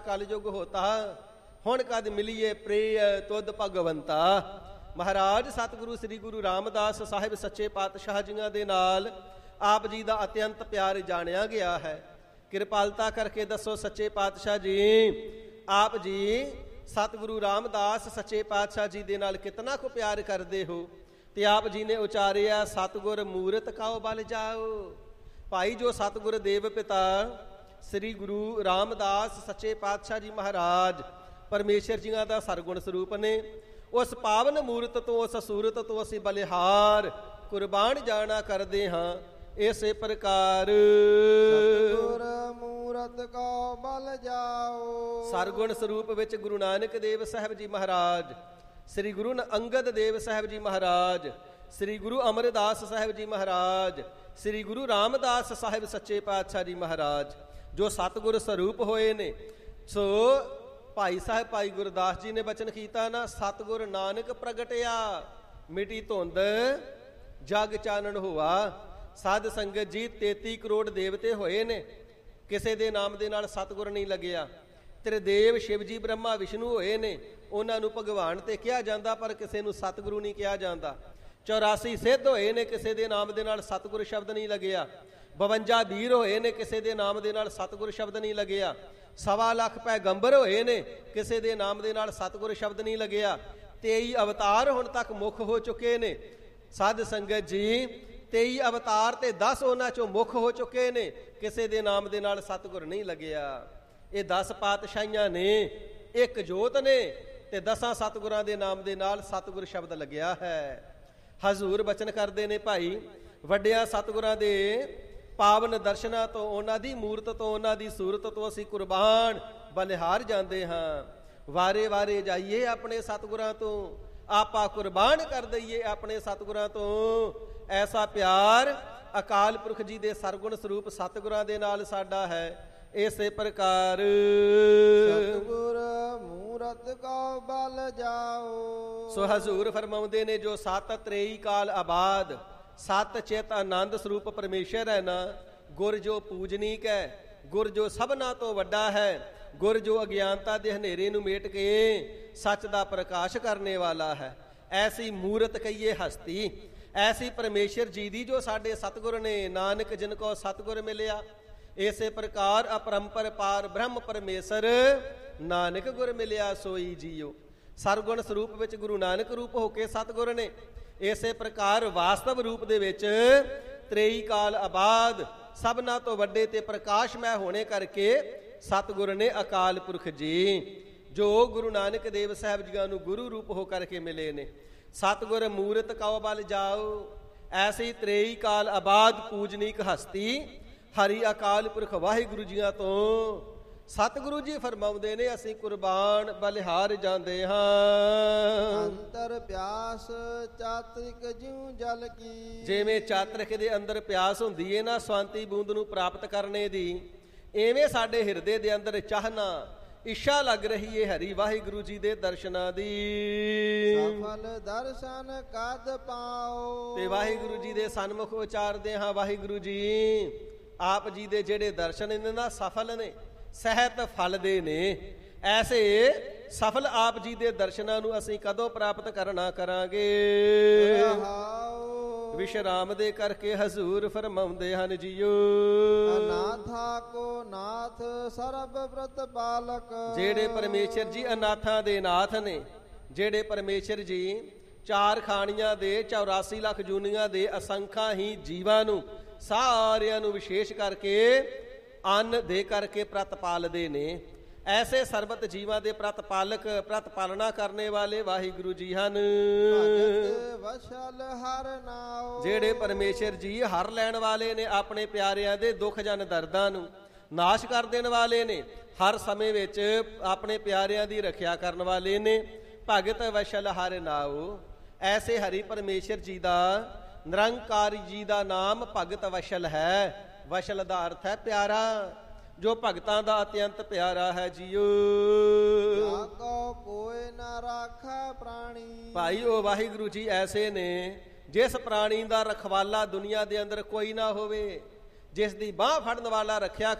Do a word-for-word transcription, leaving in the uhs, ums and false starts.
ਕਲਯੁਗ ਹੋਤਾ, ਹੁਣ ਕਦ ਮਿਲੀਏ ਪ੍ਰਿਯ ਤੁਧ ਭਗਵੰਤਾ। ਮਹਾਰਾਜ ਸਤਿਗੁਰੂ ਸ੍ਰੀ ਗੁਰੂ ਰਾਮਦਾਸ ਸਾਹਿਬ ਸੱਚੇ ਪਾਤਸ਼ਾਹ ਜੀਆਂ ਦੇ ਨਾਲ ਆਪ ਜੀ ਦਾ ਅਤਿਅੰਤ ਪਿਆਰ ਜਾਣਿਆ ਗਿਆ ਹੈ। ਕਿਰਪਾਲਤਾ ਕਰਕੇ ਦੱਸੋ ਸੱਚੇ ਪਾਤਸ਼ਾਹ ਜੀ, ਆਪ ਜੀ ਸਤਿਗੁਰੂ ਰਾਮਦਾਸ ਸੱਚੇ ਪਾਤਸ਼ਾਹ ਜੀ ਦੇ ਨਾਲ ਕਿਤਨਾ ਕੁ ਪਿਆਰ ਕਰਦੇ ਹੋ। ਤੇ ਆਪ ਜੀ ਨੇ ਉਚਾਰਿਆ, ਸਤਿਗੁਰ ਮੂਰਤ ਕਾਉ ਬਲ ਜਾਓ। ਭਾਈ ਜੋ ਸਤਿਗੁਰ ਦੇਵ ਪਿਤਾ ਸ੍ਰੀ ਗੁਰੂ ਰਾਮਦਾਸ ਸੱਚੇ ਪਾਤਸ਼ਾਹ ਜੀ ਮਹਾਰਾਜ ਪਰਮੇਸ਼ਰ ਜੀਆਂ ਦਾ ਸਰਗੁਣ ਸਰੂਪ ਨੇ, ਉਸ ਪਾਵਨ ਮੂਰਤ ਤੋਂ, ਉਸ ਸੂਰਤ ਤੋਂ ਅਸੀਂ ਬਲਿਹਾਰ ਕੁਰਬਾਨ ਜਾਣਾ ਕਰਦੇ ਹਾਂ। ਇਸੇ ਪ੍ਰਕਾਰ ਸਤਿਗੁਰ ਮੂਰਤ ਕੋ ਬਲ ਜਾਓ। ਸਰਗੁਣ ਸਰੂਪ ਵਿੱਚ ਗੁਰੂ ਨਾਨਕ ਦੇਵ ਸਾਹਿਬ ਜੀ ਮਹਾਰਾਜ, ਸ੍ਰੀ ਗੁਰੂ ਅੰਗਦ ਦੇਵ ਸਾਹਿਬ ਜੀ ਮਹਾਰਾਜ, ਸ੍ਰੀ ਗੁਰੂ ਅਮਰਦਾਸ ਸਾਹਿਬ ਜੀ ਮਹਾਰਾਜ, ਸ੍ਰੀ ਗੁਰੂ ਰਾਮਦਾਸ ਸਾਹਿਬ ਸੱਚੇ ਪਾਤਸ਼ਾਹ ਜੀ ਮਹਾਰਾਜ ਜੋ ਸਤਿਗੁਰ ਸਰੂਪ ਹੋਏ ਨੇ। ਸੋ ਭਾਈ ਸਾਹਿਬ ਭਾਈ ਗੁਰਦਾਸ ਜੀ ਨੇ ਬਚਨ ਕੀਤਾ ਨਾ, ਸਤਿਗੁਰ ਨਾਨਕ ਪ੍ਰਗਟਿਆ ਮਿਟੀ ਧੁੰਦ ਜਗ ਚਾਨਣ ਹੋਆ। ਸਾਧ ਸੰਗਤ ਜੀ ਤੇਤੀ ਕਰੋੜ ਦੇਵਤੇ ਹੋਏ ਨੇ, ਕਿਸੇ ਦੇ ਨਾਮ ਦੇ ਨਾਲ ਸਤਿਗੁਰ ਨਹੀਂ ਲੱਗਿਆ। ਤ੍ਰਿਦੇਵ ਸ਼ਿਵ ਜੀ ਬ੍ਰਹਮਾ ਵਿਸ਼ਨੂੰ ਹੋਏ ਨੇ, ਉਹਨਾਂ ਨੂੰ ਭਗਵਾਨ ਤੇ ਕਿਹਾ ਜਾਂਦਾ ਪਰ ਕਿਸੇ ਨੂੰ ਸਤਿਗੁਰੂ ਨਹੀਂ ਕਿਹਾ ਜਾਂਦਾ। ਚੌਰਾਸੀ ਸਿੱਧ ਹੋਏ ਨੇ, ਕਿਸੇ ਦੇ ਨਾਮ ਦੇ ਨਾਲ ਸਤਿਗੁਰ ਸ਼ਬਦ ਨਹੀਂ ਲੱਗਿਆ। ਬਵੰਜਾ ਵੀਰ ਹੋਏ ਨੇ, ਕਿਸੇ ਦੇ ਨਾਮ ਦੇ ਨਾਲ ਸਤਿਗੁਰ ਸ਼ਬਦ ਨਹੀਂ ਲੱਗਿਆ। ਸਵਾ ਲੱਖ ਪੈਗੰਬਰ ਹੋਏ ਨੇ, ਕਿਸੇ ਦੇ ਨਾਮ ਦੇ ਨਾਲ ਸਤਿਗੁਰ ਸ਼ਬਦ ਨਹੀਂ ਲੱਗਿਆ। ਤੇਈ ਅਵਤਾਰ ਹੁਣ ਤੱਕ ਮੁੱਖ ਹੋ ਚੁੱਕੇ ਨੇ। ਸਾਧ ਸੰਗਤ ਜੀ ਤੇਈ ਅਵਤਾਰ ਤੇ ਦਸ ਉਹਨਾਂ ਚੋਂ ਮੁੱਖ ਹੋ ਚੁੱਕੇ ਨੇ, ਕਿਸੇ ਦੇ ਨਾਮ ਦੇ ਨਾਲ ਸਤਿਗੁਰ ਨਹੀਂ ਲੱਗਿਆ। ਇਹ ਦਸ ਪਾਤਸ਼ਾਹੀਆਂ ਨੇ, ਇੱਕ ਜੋਤ ਨੇ, ਤੇ ਦਸਾਂ ਸਤਿਗੁਰਾਂ ਦੇ ਨਾਮ ਦੇ ਨਾਲ ਸਤਿਗੁਰ ਸ਼ਬਦ ਲੱਗਿਆ ਹੈ। ਹਜ਼ੂਰ ਬਚਨ ਕਰਦੇ ਨੇ, ਭਾਈ ਵੱਡਿਆਂ ਸਤਿਗੁਰਾਂ ਦੇ ਪਾਵਨ ਦਰਸ਼ਨਾਂ ਤੋਂ, ਉਹਨਾਂ ਦੀ ਮੂਰਤ ਤੋਂ, ਉਹਨਾਂ ਦੀ ਸੂਰਤ ਤੋਂ ਅਸੀਂ ਕੁਰਬਾਨ ਬਲਿਹਾਰ ਜਾਂਦੇ ਹਾਂ। ਵਾਰੇ ਵਾਰੇ ਜਾਈਏ ਆਪਣੇ ਸਤਿਗੁਰਾਂ ਤੋਂ, ਆਪਾ ਕੁਰਬਾਨ ਕਰ ਦਈਏ ਆਪਣੇ ਸਤਿਗੁਰਾਂ ਤੋਂ। ਐਸਾ ਪਿਆਰ ਅਕਾਲ ਪੁਰਖ ਜੀ ਦੇ ਸਰਗੁਣ ਸਰੂਪ ਸਤਿਗੁਰਾਂ ਦੇ ਨਾਲ ਸਾਡਾ ਹੈ। ਇਸੇ ਪ੍ਰਕਾਰ ਸਤਿਗੁਰ ਮੂਰਤ ਕੋ ਬਲ ਜਾਓ। ਸੋ ਹਜ਼ੂਰ ਫਰਮਾਉਂਦੇ ਨੇ, ਜੋ ਸਤ ਤ੍ਰੇਈ ਕਾਲ ਆਬਾਦ ਸਤ ਚਿਤ ਆਨੰਦ ਸਰੂਪ ਪਰਮੇਸ਼ਰ ਹੈ ਨਾ, ਗੁਰ ਜੋ ਪੂਜਨੀਕ ਹੈ, ਗੁਰ ਜੋ ਸਭਨਾ ਤੋਂ ਵੱਡਾ ਹੈ, ਗੁਰ ਜੋ ਅਗਿਆਨਤਾ ਦੇ ਹਨੇਰੇ ਨੂੰ ਮੇਟ ਕੇ ਸੱਚ ਦਾ ਪ੍ਰਕਾਸ਼ ਕਰਨੇ ਵਾਲਾ ਹੈ। ਐਸੀ ਮੂਰਤ ਕਹੀਏ ਹਸਤੀ, ਐਸੀ ਪਰਮੇਸ਼ਰ ਜੀ ਦੀ ਜੋ ਸਾਡੇ ਸਤਿਗੁਰ ਨੇ। ਨਾਨਕ ਜਿਨ ਕੋ ਸਤਿਗੁਰ ਮਿਲਿਆ, ਇਸੇ ਪ੍ਰਕਾਰ ਅਪਰੰਪਰ ਪਾਰ ਬ੍ਰਹਮ ਪਰਮੇਸ਼ਰ ਨਾਨਕ ਗੁਰ ਮਿਲਿਆ ਸੋਈ ਜੀਓ। ਸਰਗੁਣ ਸਰੂਪ ਵਿੱਚ ਗੁਰੂ ਨਾਨਕ ਰੂਪ ਹੋ ਕੇ ਸਤਿਗੁਰ ਨੇ। ਇਸੇ ਪ੍ਰਕਾਰ ਵਾਸਤਵ ਰੂਪ ਦੇ ਵਿੱਚ ਤ੍ਰੇਈ ਕਾਲ ਆਬਾਦ ਸਭਨਾ ਤੋਂ ਵੱਡੇ ਤੇ ਪ੍ਰਕਾਸ਼ਮੈ ਹੋਣੇ ਕਰਕੇ ਸਤਿਗੁਰ ਨੇ ਅਕਾਲ ਪੁਰਖ ਜੀ, ਜੋ ਗੁਰੂ ਨਾਨਕ ਦੇਵ ਸਾਹਿਬ ਜੀਆਂ ਨੂੰ ਗੁਰੂ ਰੂਪ ਹੋ ਕਰਕੇ ਮਿਲੇ ਨੇ। ਸਤਿਗੁਰ ਮੂਰਤ ਕਉ ਬਲ ਜਾਓ। ਐਸੀ ਤ੍ਰੇਈ ਕਾਲ ਆਬਾਦ ਪੂਜਨੀਕ ਹਸਤੀ ਹਰੀ ਅਕਾਲ ਪੁਰਖ ਵਾਹਿਗੁਰੂ ਜੀਆਂ ਤੋਂ ਸਤਿਗੁਰੂ ਜੀ ਫਰਮਾਉਂਦੇ ਨੇ, ਅਸੀਂ ਕੁਰਬਾਨ ਬਲਿਹਾਰ ਜਾਂਦੇ ਹਾਂ। ਅੰਤਰ ਪਿਆਸ ਚਾਤਰਿਕ ਜਿਉ ਜਲ ਕੀ। ਜਿਵੇਂ ਚਾਤਰਿਕ ਦੇ ਅੰਦਰ ਪਿਆਸ ਹੁੰਦੀ ਹੈ ਨਾ ਸਵਾਂਤੀ ਬੂੰਦ ਨੂੰ ਪ੍ਰਾਪਤ ਕਰਨੇ ਦੀ, ਐਵੇਂ ਸਾਡੇ ਹਿਰਦੇ ਦੇ ਅੰਦਰ ਚਾਹਨਾ ਇੱਛਾ ਲੱਗ ਰਹੀ ਹੈ ਹਰੀ ਵਾਹਿਗੁਰੂ ਜੀ ਦੇ ਦਰਸ਼ਨਾਂ ਦੀ। ਸਫਲ ਦਰਸ਼ਨ ਕਦ ਪਾਓ। ਤੇ ਵਾਹਿਗੁਰੂ ਜੀ ਦੇ ਸਨਮੁਖ ਉਚਾਰਦੇ ਹਾਂ, ਵਾਹਿਗੁਰੂ ਜੀ ਆਪ ਜੀ ਦੇ ਜਿਹੜੇ ਦਰਸ਼ਨ ਨੇ ਨਾ ਸਫਲ ਨੇ, ਸਹਿਤ ਫਲ ਦੇ ਨੇ। ਐਸੇ ਸਫਲ ਆਪ ਜੀ ਦੇ ਦਰਸ਼ਨਾਂ ਨੂੰ ਅਸੀਂ ਕਦੋਂ ਪ੍ਰਾਪਤ ਕਰਨਾ ਕਰਾਂਗੇ। ਵਿਸ਼ਰਾਮ ਦੇ ਕਰਕੇ ਹਜ਼ੂਰ ਫਰਮਾਉਂਦੇ ਹਨ ਜੀਓ, ਅਨਾਥਾ ਕੋ ਨਾਥ ਸਰਬ ਬ੍ਰਤ ਪਾਲਕ। ਜਿਹੜੇ ਪਰਮੇਸ਼ਰ ਜੀ ਅਨਾਥਾਂ ਦੇ ਨਾਥ ਨੇ, ਜਿਹੜੇ ਪਰਮੇਸ਼ਰ ਜੀ ਚਾਰ ਖਾਣੀਆਂ ਦੇ ਚੌਰਾਸੀ ਲੱਖ ਜੂਨੀਆਂ ਦੇ ਅਸੰਖਾਂ ਹੀ ਜੀਵਾਂ ਨੂੰ ਸਾਰਿਆਂ ਨੂੰ ਵਿਸ਼ੇਸ਼ ਕਰਕੇ ਅੰਨ ਦੇ ਕਰਕੇ ਪ੍ਰਤਪਾਲਦੇ ਨੇ। ਐਸੇ ਸਰਬਤ ਜੀਵਾਂ ਦੇ ਪ੍ਰਤਪਾਲਕ, ਪ੍ਰਤਪਾਲਣਾ ਕਰਨੇ ਵਾਲੇ ਵਾਹਿਗੁਰੂ ਜੀ ਹਨ। ਵਸ਼ਲ ਹਰ ਨਾਉ। ਜਿਹੜੇ ਪਰਮੇਸ਼ਰ ਜੀ ਹਰ ਲੈਣ ਵਾਲੇ ਨੇ, ਆਪਣੇ ਪਿਆਰਿਆਂ ਦੇ ਦੁੱਖ ਜਨ ਦਰਦਾਂ ਨੂੰ ਨਾਸ਼ ਕਰ ਦੇਣ ਵਾਲੇ ਨੇ, ਹਰ ਸਮੇਂ ਵਿੱਚ ਆਪਣੇ ਪਿਆਰਿਆਂ ਦੀ ਰੱਖਿਆ ਕਰਨ ਵਾਲੇ ਨੇ। ਭਗਤ ਵਸ਼ਲ ਹਰ ਨਾਉ। ਐਸੇ ਹਰੀ ਪਰਮੇਸ਼ਰ ਜੀ ਦਾ, ਨਿਰੰਕਾਰੀ ਜੀ ਦਾ ਨਾਮ ਭਗਤ ਵਸ਼ਲ ਹੈ। ਵਸ਼ਲ ਦਾ ਅਰਥ ਹੈ ਪਿਆਰਾ, ਜੋ ਭਗਤਾਂ ਦਾ ਅਤਿਅੰਤ ਪਿਆਰਾ ਹੈ ਜੀਓ। ਕੋ ਕੋਈ ਨਾ ਰਾਖਾ ਪ੍ਰਾਣੀ। ਭਾਈ ਉਹ ਵਾਹਿਗੁਰੂ ਜੀ ਐਸੇ ਨੇ ਜਿਸ ਪ੍ਰਾਣੀ ਦਾ ਰਖਵਾਲਾ ਦੁਨੀਆ ਦੇ ਅੰਦਰ ਕੋਈ ਨਾ ਹੋਵੇ, ਜਿਸ ਦੀ ਬਾਹ ਫੜਨ ਵਾਲਾ, ਰੱਖਿਆ